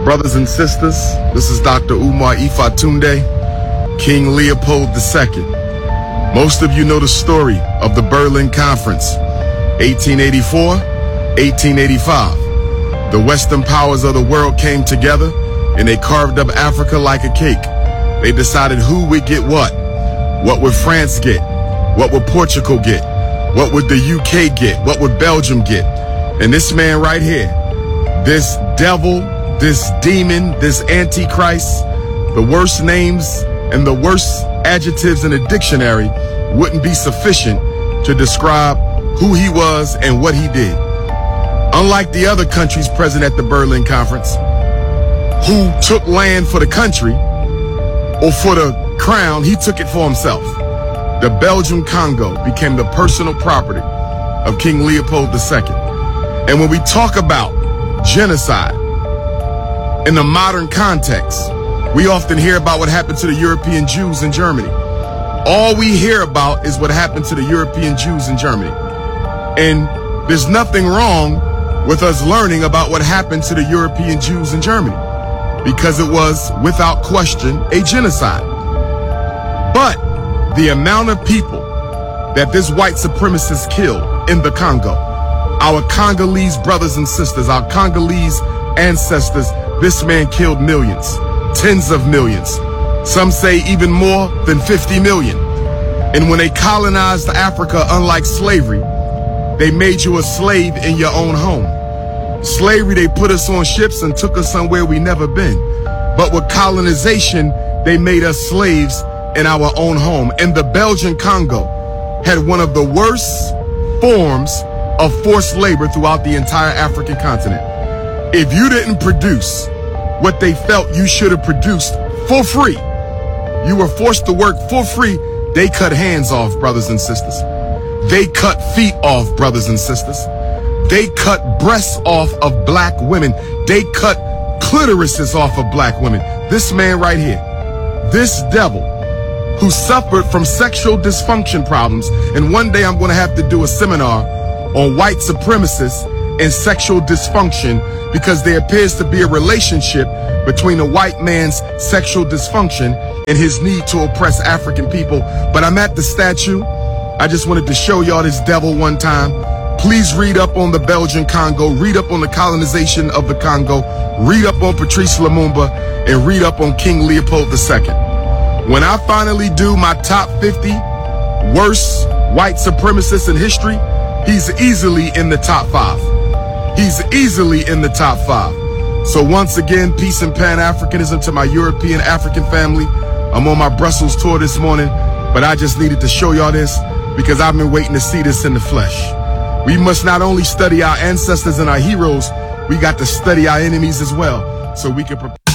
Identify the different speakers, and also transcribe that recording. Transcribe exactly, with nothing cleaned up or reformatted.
Speaker 1: Brothers and sisters, this is Doctor Umar Ifatunde, King Leopold the Second. Most of you know the story of the Berlin Conference, eighteen eighty-four, eighteen eighty-five. The Western powers of the world came together and they carved up Africa like a cake. They decided who would get what. What would France get? What would Portugal get? What would the U K get? What would Belgium get? And this man right here, this devil, this demon, this antichrist, the worst names and the worst adjectives in a dictionary wouldn't be sufficient to describe who he was and what he did. Unlike the other countries present at the Berlin Conference, who took land for the country or for the crown, he took it for himself. The Belgian Congo became the personal property of King Leopold the Second. And when we talk about genocide in the modern context, we often hear about what happened to the European Jews in Germany. All we hear about is what happened to the European Jews in Germany. And there's nothing wrong with us learning about what happened to the European Jews in Germany, because it was, without question, a genocide. But the amount of people that this white supremacist killed in the Congo, our Congolese brothers and sisters, our Congolese ancestors, this man killed millions, tens of millions. Some say even more than fifty million. And when they colonized Africa, unlike slavery, they made you a slave in your own home. Slavery, they put us on ships and took us somewhere we never been. But with colonization, they made us slaves in our own home. And the Belgian Congo had one of the worst forms of forced labor throughout the entire African continent. If you didn't produce what they felt you should have produced for free, you were forced to work for free, they cut hands off, brothers and sisters. They cut feet off, brothers and sisters. They cut breasts off of black women. They cut clitorises off of black women. This man right here, this devil who suffered from sexual dysfunction problems, and one day I'm going to have to do a seminar on white supremacists and sexual dysfunction, because there appears to be a relationship between a white man's sexual dysfunction and his need to oppress African people. But I'm at the statue. I just wanted to show y'all this devil one time. Please read up on the Belgian Congo, read up on the colonization of the Congo, read up on Patrice Lumumba, and read up on King Leopold the Second. When I finally do my top fifty worst white supremacists in history, he's easily in the top five. He's easily in the top five. So once again, peace and Pan-Africanism to my European African family. I'm on my Brussels tour this morning, but I just needed to show y'all this because I've been waiting to see this in the flesh. We must not only study our ancestors and our heroes, we got to study our enemies as well, so we can prepare.